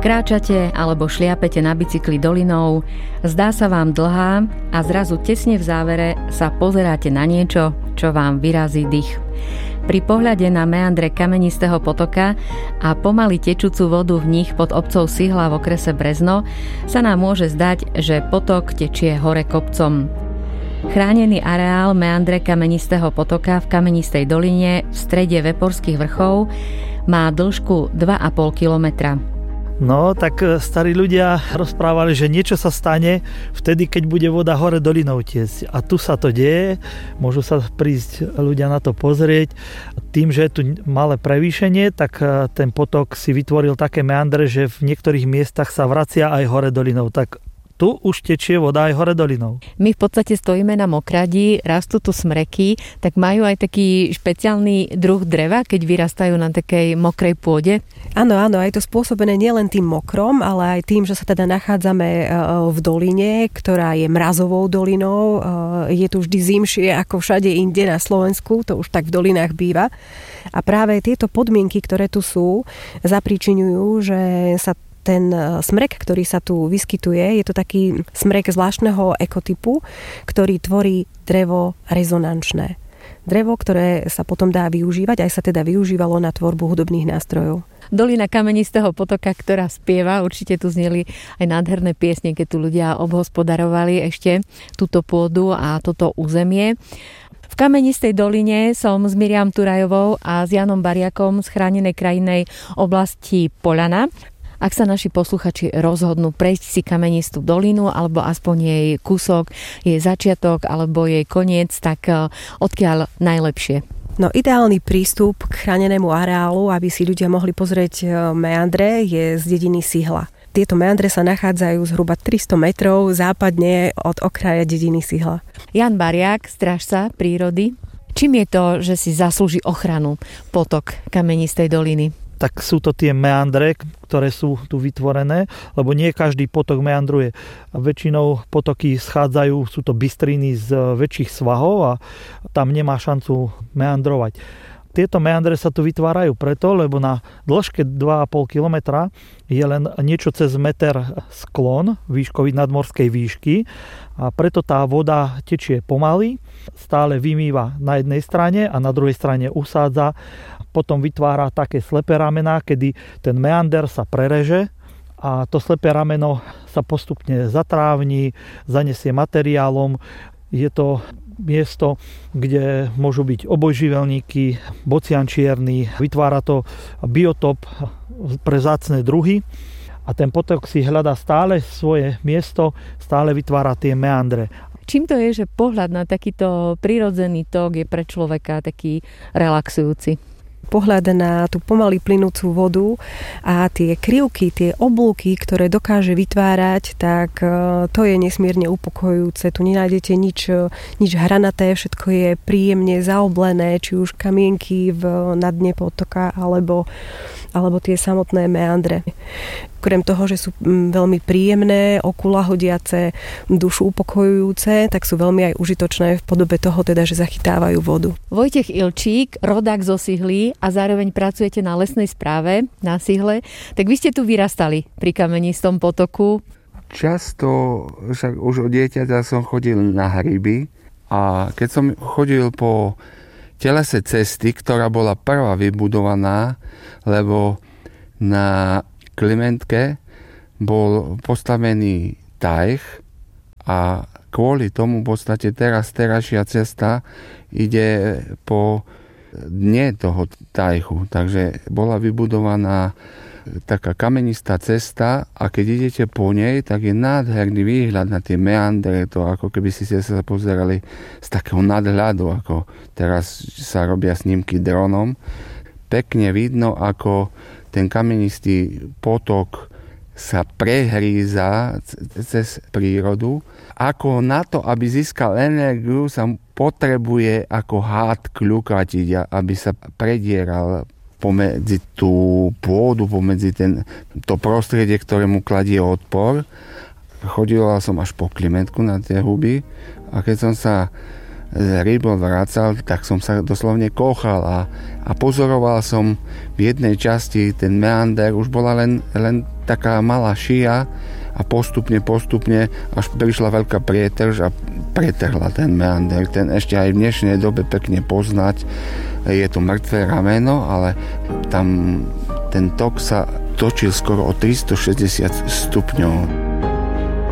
Kráčate alebo šliapete na bicykli dolinou, zdá sa vám dlhá a zrazu tesne v závere sa pozeráte na niečo, čo vám vyrazí dých. Pri pohľade na meandre kamenistého potoka a pomaly tečúcu vodu v nich pod obcov Sihla v okrese Brezno sa nám môže zdať, že potok tečie hore kopcom. Chránený areál meandre kamenistého potoka v Kamenistej doline v strede Veporských vrchov má dĺžku 2,5 kilometra. No, tak starí ľudia rozprávali, že niečo sa stane vtedy, keď bude voda hore dolinou tiecť. A tu sa to deje, môžu sa prísť ľudia na to pozrieť. Tým, že je tu malé prevýšenie, tak ten potok si vytvoril také meandre, že v niektorých miestach sa vracia aj hore dolinou. Tak tu už tečie voda aj hore dolinou. My v podstate stojíme na mokradi, rastú tu smreky, tak majú aj taký špeciálny druh dreva, keď vyrastajú na takej mokrej pôde? Áno, je to spôsobené nielen tým mokrom, ale aj tým, že sa teda nachádzame v doline, ktorá je mrazovou dolinou. Je tu vždy zimšie ako všade inde na Slovensku, to už tak v dolinách býva. A práve tieto podmienky, ktoré tu sú, zapríčiňujú, že sa ten smrek, ktorý sa tu vyskytuje, je to taký smrek zvláštneho ekotypu, ktorý tvorí drevo rezonančné. Drevo, ktoré sa potom dá využívať, aj sa teda využívalo na tvorbu hudobných nástrojov. Dolina Kamenistého potoka, ktorá spieva, určite tu zneli aj nádherné piesne, keď tu ľudia obhospodarovali ešte túto pôdu a toto územie. V Kamenistej doline som s Miriam Turajovou a s Janom Bariakom z chránenej krajinnej oblasti Poľana. Ak sa naši posluchači rozhodnú prejsť si Kamenistú dolinu alebo aspoň jej kúsok, jej začiatok alebo jej koniec, tak odkiaľ najlepšie? No, ideálny prístup k chránenému areálu, aby si ľudia mohli pozrieť meandre, je z dediny Sihla. Tieto meandre sa nachádzajú zhruba 300 metrov západne od okraja dediny Sihla. Jan Bariak, strážca prírody. Čím je to, že si zaslúži ochranu potok Kamenistej doliny? Tak sú to tie meandre, ktoré sú tu vytvorené, lebo nie každý potok meandruje. Väčšinou potoky schádzajú, sú to bystriny z väčších svahov a tam nemá šancu meandrovať. Tieto meandre sa tu vytvárajú preto, lebo na dĺžke 2,5 kilometra je len niečo cez meter sklon výškový nadmorskej výšky a preto tá voda tečie pomaly, stále vymýva na jednej strane a na druhej strane usádza. Potom vytvára také slepé ramená, kedy ten meander sa prereže a to slepé rameno sa postupne zatrávni, zanesie materiálom. Je to miesto, kde môžu byť obojživelníky, bocian čierny, vytvára to biotop pre vzácne druhy a ten potok si hľadá stále svoje miesto, stále vytvára tie meandre. Čím to je, že pohľad na takýto prirodzený tok je pre človeka taký relaxujúci? Pohľad na tú pomaly plynúcu vodu a tie krivky, tie oblúky, ktoré dokáže vytvárať, tak to je nesmierne upokojujúce. Tu nenájdete nič hranaté, všetko je príjemne zaoblené, či už kamienky na dne potoka, alebo tie samotné meandre. Okrem toho, že sú veľmi príjemné, oku lahodiace, dušu upokojujúce, tak sú veľmi aj užitočné v podobe toho, teda, že zachytávajú vodu. Vojtech Ilčík, rodák zo Sihly a zároveň pracujete na lesnej správe na Sihle, tak vy ste tu vyrastali pri Kamenistom potoku. Často, však už od dieťaťa som chodil na hryby a keď som chodil po telese cesty, ktorá bola prvá vybudovaná, lebo na Klimentke bol postavený tajh a kvôli tomu v podstate terajšia cesta ide po dne toho tajhu. Takže bola vybudovaná taká kamenistá cesta a keď idete po nej, tak je nádherný výhľad na tie meandre, to ako keby si sa pozerali z takého nadhľadu, ako teraz sa robia snímky dronom. Pekne vidno, ako ten kamenistý potok sa prehríza cez prírodu. Ako na to, aby získal energiu, sa potrebuje ako hád kľukatiť, aby sa predieral pomedzi tú pôdu, pomedzi to prostredie, ktorému kladie odpor. Chodila som až po Klimentku na tie huby a keď som sa z rybol vracal, tak som sa doslovne kochal a pozoroval som v jednej časti ten meander, už bola len taká malá šia a postupne, až prišla veľká prietrž a pretrhla ten meander. Ten ešte aj v dnešnej dobe pekne poznať. Je to mŕtvé rameno, ale tam ten tok sa točil skoro o 360 stupňov.